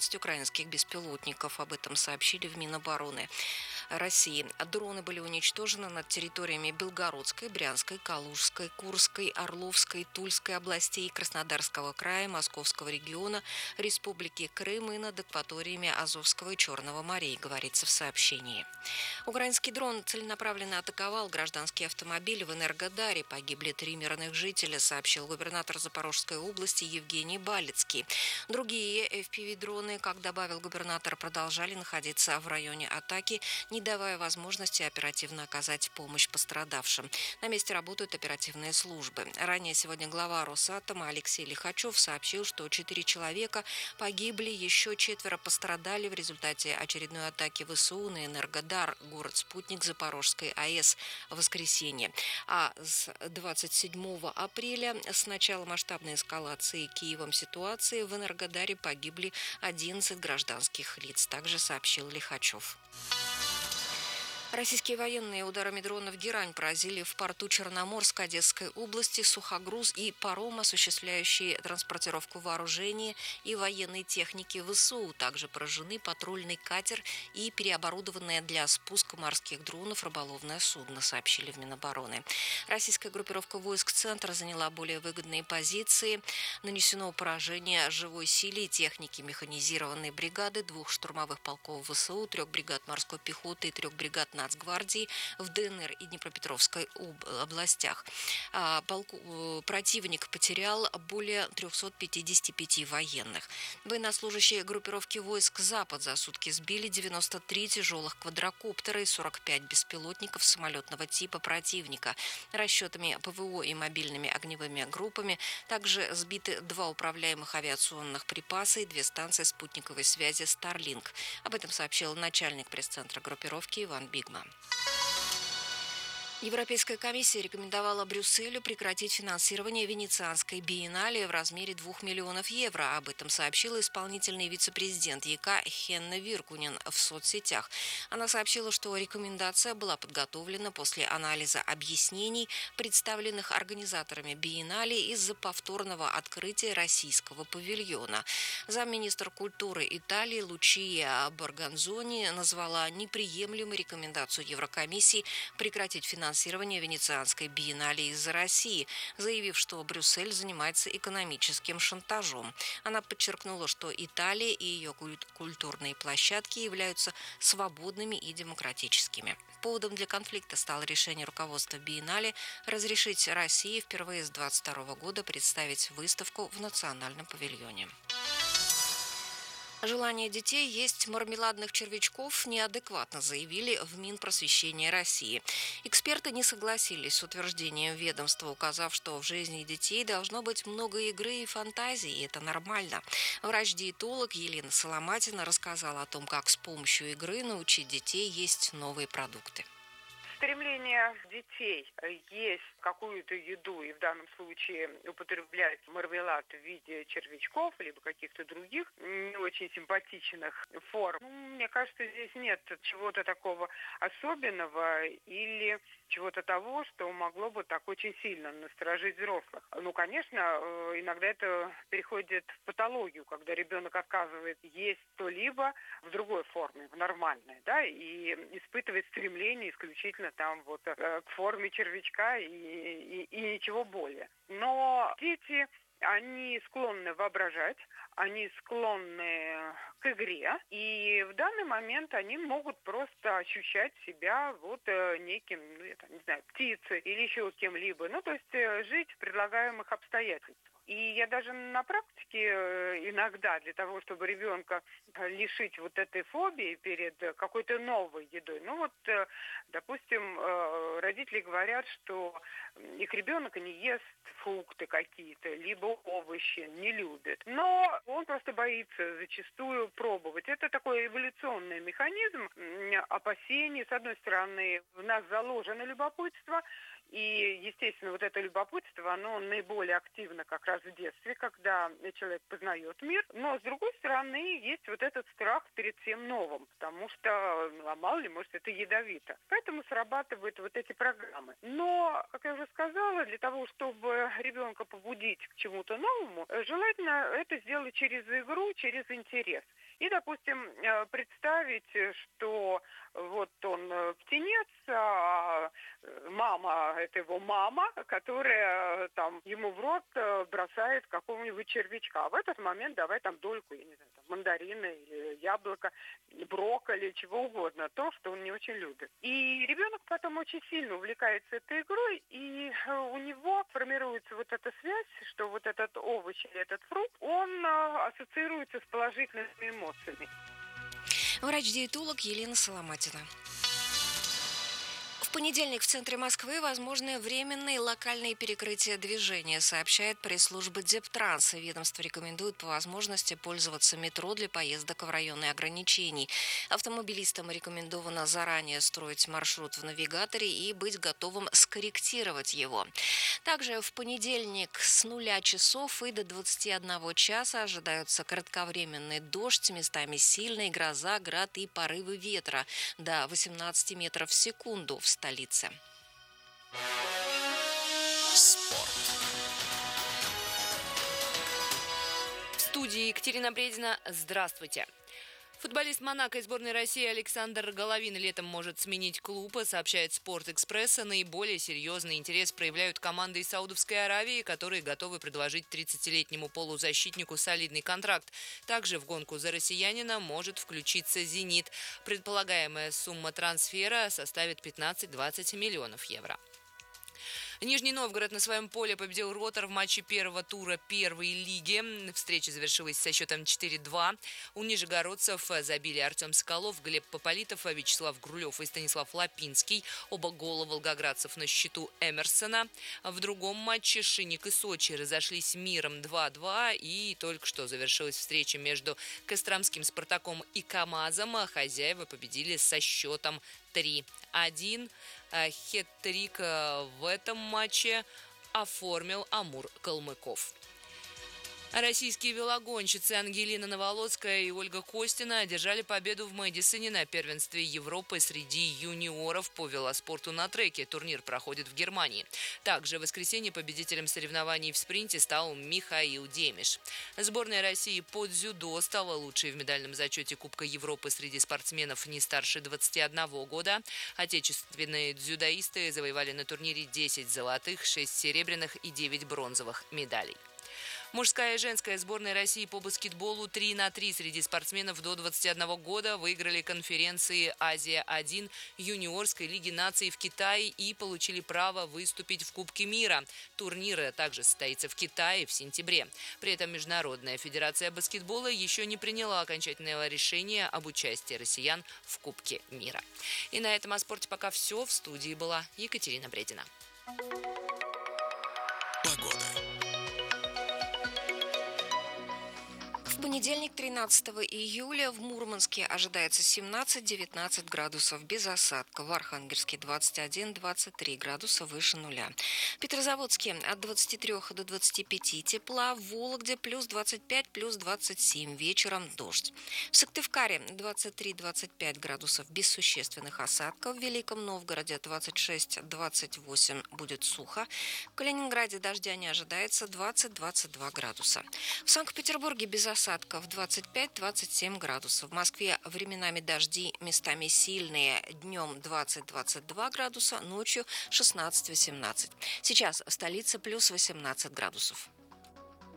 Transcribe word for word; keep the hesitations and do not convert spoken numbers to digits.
двенадцать украинских беспилотников. Об этом сообщили в Минобороны России. Дроны были уничтожены над территориями Белгородской, Брянской, Калужской, Курской, Орловской, Тульской областей, Краснодарского края, Московского региона, Республики Крым и над акваториями Азовского и Черного морей, говорится в сообщении. Украинский дрон целенаправленно атаковал гражданский автомобиль в Энергодаре. Погибли три мирных жителя, сообщил губернатор Запорожской области Евгений Балицкий. Другие эф пи ви-дроны, как добавил губернатор, продолжали находиться в районе атаки, не давая возможности оперативно оказать помощь пострадавшим. На месте работают оперативные службы. Ранее сегодня глава Росатома Алексей Лихачев сообщил, что четыре человека погибли, еще четверо пострадали в результате очередной атаки ВСУ на Энергодар, город-спутник Запорожской АЭС, в воскресенье. А с двадцать седьмого апреля, с начала масштабной эскалации Киевом ситуации, в Энергодаре погибли одиннадцать гражданских лиц, также сообщил Лихачев. Российские военные ударами дронов «Герань» поразили в порту Черноморск Одесской области сухогруз и паром, осуществляющие транспортировку вооружения и военной техники ВСУ. Также поражены патрульный катер и переоборудованное для спуска морских дронов рыболовное судно, сообщили в Минобороны. Российская группировка войск «Центр» заняла более выгодные позиции. Нанесено поражение живой силе и технике механизированной бригады, двух штурмовых полков ВСУ, трех бригад морской пехоты и трех бригад Нацгвардии в ДНР и Днепропетровской областях. Полку, противник потерял более трехсот пятидесяти пяти военных. Военнослужащие группировки войск «Запад» за сутки сбили девяносто три тяжелых квадрокоптера и сорок пять беспилотников самолетного типа противника. Расчетами ПВО и мобильными огневыми группами также сбиты два управляемых авиационных припаса и две станции спутниковой связи Starlink. Об этом сообщил начальник пресс-центра группировки Иван Бигман. Европейская комиссия рекомендовала Брюсселю прекратить финансирование Венецианской биеннале в размере двух миллионов евро. Об этом сообщила исполнительный вице-президент ЕК Хенна Виркунен в соцсетях. Она сообщила, что рекомендация была подготовлена после анализа объяснений, представленных организаторами биеннале из-за повторного открытия российского павильона. Замминистра культуры Италии Лучия Борганзони назвала неприемлемой рекомендацию Еврокомиссии прекратить финансирование финансирования Венецианской биеннале из-за России, заявив, что Брюссель занимается экономическим шантажом. Она подчеркнула, что Италия и ее культурные площадки являются свободными и демократическими. Поводом для конфликта стало решение руководства биеннале разрешить России впервые с двадцать второго года представить выставку в национальном павильоне. Желание детей есть мармеладных червячков неадекватно, заявили в Минпросвещения России. Эксперты не согласились с утверждением ведомства, указав, что в жизни детей должно быть много игры и фантазии, и это нормально. Врач-диетолог Елена Соломатина рассказала о том, как с помощью игры научить детей есть новые продукты. Стремление детей есть какую-то еду и в данном случае употреблять мармелад в виде червячков либо каких-то других не очень симпатичных форм. Ну, мне кажется, здесь нет чего-то такого особенного или чего-то того, что могло бы так очень сильно насторожить взрослых. Ну, конечно, иногда это переходит в патологию, когда ребенок отказывает есть что-либо в другой форме, в нормальной, да, и испытывает стремление исключительно там вот к форме червячка и, и, и ничего более. Но дети, они склонны воображать, они склонны к игре, и в данный момент они могут просто ощущать себя вот неким, ну, я там, не знаю, птицей или еще кем-либо, ну, то есть жить в предлагаемых обстоятельствах. И я даже на практике иногда для того, чтобы ребенка лишить вот этой фобии перед какой-то новой едой, ну вот, допустим, родители говорят, что их ребенок не ест фрукты какие-то, либо овощи, не любит. Но он просто боится зачастую пробовать. Это такой эволюционный механизм опасений. С одной стороны, в нас заложено любопытство, и, естественно, вот это любопытство, оно наиболее активно как раз в детстве, когда человек познает мир. Но, с другой стороны, есть вот этот страх перед всем новым, потому что, ну, а мало ли, может, это ядовито. Поэтому срабатывают вот эти программы. Но, как я уже сказала, для того, чтобы ребенка побудить к чему-то новому, желательно это сделать через игру, через интерес. И, допустим, представить, что вот он птенец, а мама – это его мама, которая там ему в рот бросает какого-нибудь червячка. В этот момент давай там дольку, я не знаю, там, мандарина или яблоко, брокколи, чего угодно, то, что он не очень любит. И ребенок потом очень сильно увлекается этой игрой, и у него формируется вот эта связь, что вот этот овощ или этот фрукт, он ассоциируется с положительными эмоциями. Врач-диетолог Елена Соломатина. В понедельник в центре Москвы возможны временные локальные перекрытия движения, сообщает пресс-служба Дептранс. Ведомство рекомендует по возможности пользоваться метро для поездок в районы ограничений. Автомобилистам рекомендовано заранее строить маршрут в навигаторе и быть готовым скорректировать его. Также в понедельник с нуля часов и до двадцати одного часа ожидаются кратковременный дождь, местами сильная гроза, град и порывы ветра до восемнадцати метров в секунду в столице. Спорт. В студии Екатерина Бредина. Здравствуйте. Футболист Монако и сборной России Александр Головин летом может сменить клуб, сообщает «Спортэкспресс». Наиболее серьезный интерес проявляют команды из Саудовской Аравии, которые готовы предложить тридцатилетнему полузащитнику солидный контракт. Также в гонку за россиянина может включиться «Зенит». Предполагаемая сумма трансфера составит пятнадцать-двадцать миллионов евро. Нижний Новгород на своем поле победил «Ротор» в матче первого тура первой лиги. Встреча завершилась со счетом четыре-два. У нижегородцев забили Артем Соколов, Глеб Пополитов, Вячеслав Грулев и Станислав Лапинский. Оба гола волгоградцев на счету Эмерсона. В другом матче Шинник и Сочи разошлись миром два-два. И только что завершилась встреча между Костромским «Спартаком» и КамАЗом. Хозяева победили со счетом три-один. Хет-трик в этом матче оформил Амур Калмыков. Российские велогонщицы Ангелина Новолоцкая и Ольга Костина одержали победу в Мэдисоне на первенстве Европы среди юниоров по велоспорту на треке. Турнир проходит в Германии. Также в воскресенье победителем соревнований в спринте стал Михаил Демиш. Сборная России по дзюдо стала лучшей в медальном зачете Кубка Европы среди спортсменов не старше двадцати одного года. Отечественные дзюдоисты завоевали на турнире десять золотых, шесть серебряных и девять бронзовых медалей. Мужская и женская сборная России по баскетболу три на три среди спортсменов до двадцати одного года выиграли конференции «Азия-один» юниорской лиги наций в Китае и получили право выступить в Кубке мира. Турнир также состоится в Китае в сентябре. При этом Международная федерация баскетбола еще не приняла окончательного решения об участии россиян в Кубке мира. И на этом о спорте пока все. В студии была Екатерина Бредина. Погода. В понедельник, тринадцатого июля, в Мурманске ожидается семнадцать-девятнадцать градусов без осадков, в Архангельске двадцать один - двадцать три градуса выше нуля. В Петрозаводске от двадцати трёх до двадцати пяти тепла, в Вологде плюс двадцать пять, плюс двадцать семь, вечером дождь. В Сыктывкаре двадцать три - двадцать пять градусов без существенных осадков, в Великом Новгороде двадцать шесть - двадцать восемь будет сухо, в Калининграде дождя не ожидается, двадцать - двадцать два градуса. В Санкт-Петербурге без осадков двадцать пять - двадцать семь градусов. В Москве временами дожди, местами сильные. Днем двадцать - двадцать два градуса, ночью шестнадцать - восемнадцать. Сейчас в столице плюс восемнадцать градусов.